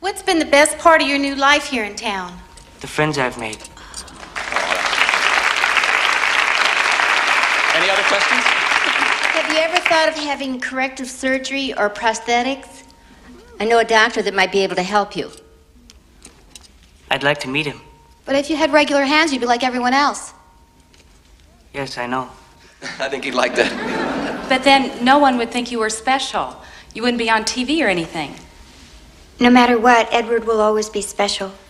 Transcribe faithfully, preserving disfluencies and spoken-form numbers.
What's been the best part of your new life here in town? The friends I've made. Any other questions? Have you ever thought of having corrective surgery or prosthetics? I know a doctor that might be able to help you. I'd like to meet him. But if you had regular hands, you'd be like everyone else. Yes, I know. I think he'd like that. But then no one would think you were special. You wouldn't be on T V or anything. No matter what, Edward will always be special.